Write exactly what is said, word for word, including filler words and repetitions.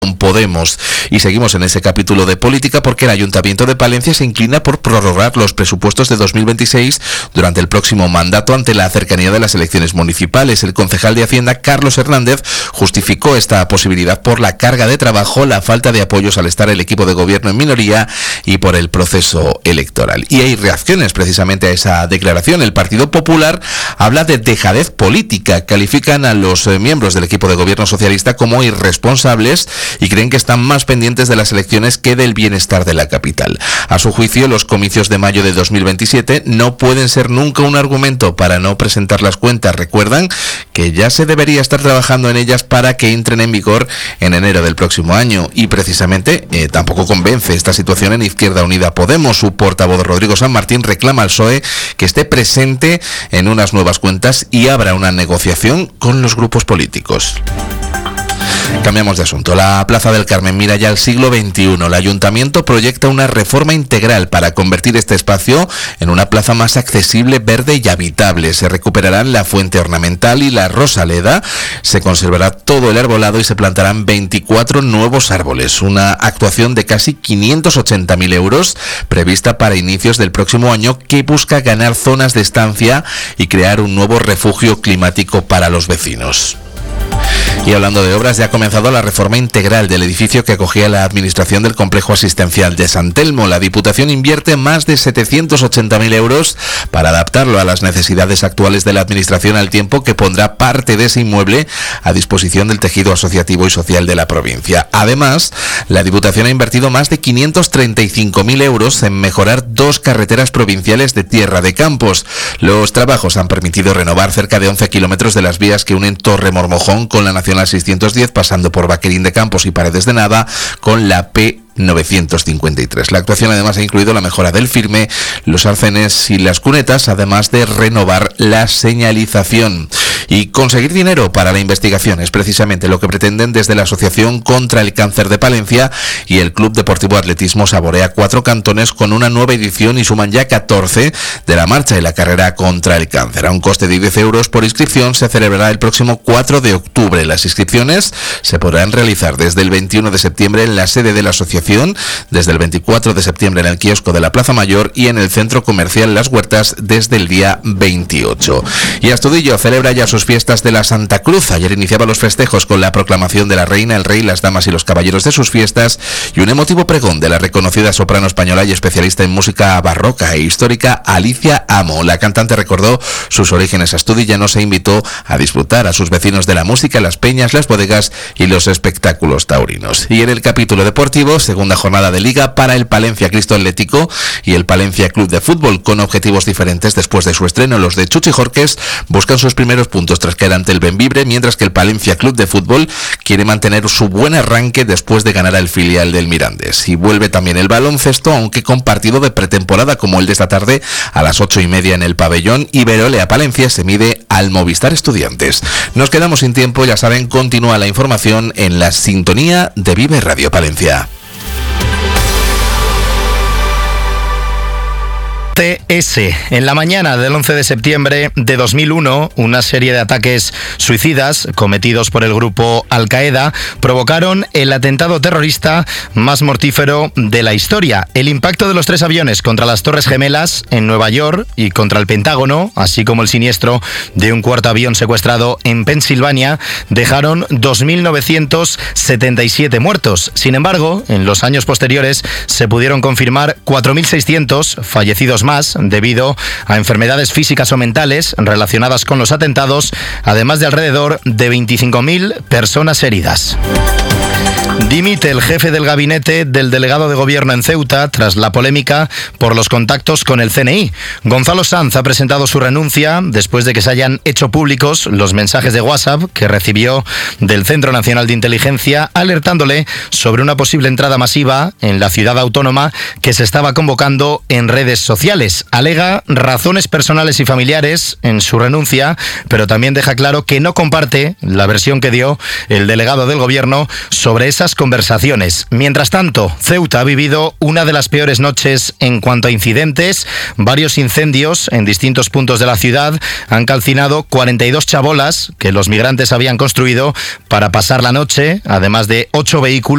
con Podemos. Y seguimos en ese capítulo de política porque el Ayuntamiento de Palencia se inclina por prorrogar los presupuestos de dos mil veintiséis durante el próximo mandato ante la cercanía de las elecciones municipales. El concejal de Hacienda, Carlos Hernández, justificó esta posibilidad por la carga de trabajo, la falta de apoyos al estar el equipo de gobierno en minoría y por el proceso electoral. Y hay reacciones precisamente a esa declaración. El Partido Popular habla de dejadez política. Califican a los eh, miembros del equipo de gobierno socialista como irresponsables y creen que están más pendientes de las elecciones que del bienestar de la capital. A su juicio, los comicios de mayo de dos mil veintisiete no pueden ser nunca un argumento para no presentar las cuentas. Recuerdan que ya se debería estar trabajando en ellas para que entren en vigor en enero del próximo año. Y precisamente eh, tampoco convence esta situación en Izquierda Unida Podemos. Su portavoz Rodrigo San Martín reclama al P S O E que esté presente en unas nuevas cuentas y abra una negociación con los grupos políticos. Cambiamos de asunto. La Plaza del Carmen mira ya al siglo veintiuno. El Ayuntamiento proyecta una reforma integral para convertir este espacio en una plaza más accesible, verde y habitable. Se recuperarán la fuente ornamental y la rosaleda. Se conservará todo el arbolado y se plantarán veinticuatro nuevos árboles. Una actuación de casi quinientos ochenta mil euros prevista para inicios del próximo año que busca ganar zonas de estancia y crear un nuevo refugio climático para los vecinos. Y hablando de obras, ya ha comenzado la reforma integral del edificio que acogía la administración del complejo asistencial de San Telmo. La Diputación invierte más de setecientos ochenta mil euros para adaptarlo a las necesidades actuales de la administración, al tiempo que pondrá parte de ese inmueble a disposición del tejido asociativo y social de la provincia. Además, la Diputación ha invertido más de quinientos treinta y cinco mil euros en mejorar dos carreteras provinciales de Tierra de Campos. Los trabajos han permitido renovar cerca de once kilómetros de las vías que unen Torre Mormojón con la Nacional seiscientos diez, pasando por Vaquerín de Campos y Paredes de Nava con la P novecientos cincuenta y tres. La actuación además ha incluido la mejora del firme, los arcenes y las cunetas, además de renovar la señalización. Y conseguir dinero para la investigación es precisamente lo que pretenden desde la Asociación contra el Cáncer de Palencia y el Club Deportivo Atletismo Saborea Cuatro Cantones, con una nueva edición, y suman ya catorce de la marcha y la carrera contra el cáncer. A un coste de diez euros por inscripción, se celebrará el próximo cuatro de octubre. Las inscripciones se podrán realizar desde el veintiuno de septiembre en la sede de la asociación, desde el veinticuatro de septiembre en el kiosco de la Plaza Mayor y en el centro comercial Las Huertas desde el día veintiocho. Y Astudillo celebra ya sus fiestas de la Santa Cruz. Ayer iniciaba los festejos con la proclamación de la reina, el rey, las damas y los caballeros de sus fiestas y un emotivo pregón de la reconocida soprano española y especialista en música barroca e histórica Alicia Amo. La cantante recordó sus orígenes astudillanos e invitó a disfrutar a sus vecinos de la música, las peñas, las bodegas y los espectáculos taurinos. Y en el capítulo deportivo, segunda jornada de Liga para el Palencia Cristo Atlético y el Palencia Club de Fútbol, con objetivos diferentes después de su estreno. Los de Chuchi Jorques buscan sus primeros puntos tras caer ante el Bembibre, mientras que el Palencia Club de Fútbol quiere mantener su buen arranque después de ganar al filial del Mirandés. Y vuelve también el baloncesto, aunque con partido de pretemporada como el de esta tarde a las ocho y media en el pabellón. Iberolea Palencia se mide al Movistar Estudiantes. Nos quedamos sin tiempo, ya saben, continúa la información en la sintonía de Vive Radio Palencia. T S. En la mañana del once de septiembre de dos mil uno, una serie de ataques suicidas cometidos por el grupo Al-Qaeda provocaron el atentado terrorista más mortífero de la historia. El impacto de los tres aviones contra las Torres Gemelas en Nueva York y contra el Pentágono, así como el siniestro de un cuarto avión secuestrado en Pensilvania, dejaron dos mil novecientos setenta y siete muertos. Sin embargo, en los años posteriores se pudieron confirmar cuatro mil seiscientos fallecidos más debido a enfermedades físicas o mentales relacionadas con los atentados, además de alrededor de veinticinco mil personas heridas. Dimite el jefe del gabinete del delegado de gobierno en Ceuta tras la polémica por los contactos con el C N I. Gonzalo Sanz ha presentado su renuncia después de que se hayan hecho públicos los mensajes de WhatsApp que recibió del Centro Nacional de Inteligencia alertándole sobre una posible entrada masiva en la ciudad autónoma que se estaba convocando en redes sociales. Alega razones personales y familiares en su renuncia, pero también deja claro que no comparte la versión que dio el delegado del gobierno sobre esas conversaciones. Mientras tanto, Ceuta ha vivido una de las peores noches en cuanto a incidentes. Varios incendios en distintos puntos de la ciudad han calcinado cuarenta y dos chabolas que los migrantes habían construido para pasar la noche, además de ocho vehículos